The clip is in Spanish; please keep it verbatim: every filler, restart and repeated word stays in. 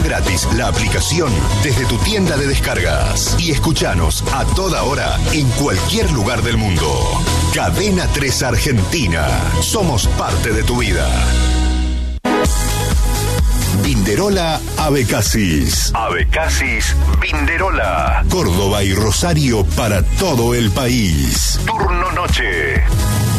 gratis la aplicación desde tu tienda de descargas y escuchanos a toda hora en cualquier lugar del mundo. Cadena tres Argentina. Somos parte de tu vida. Vinderola Abecasis. Abecasis Vinderola. Córdoba y Rosario para todo el país. Turno noche.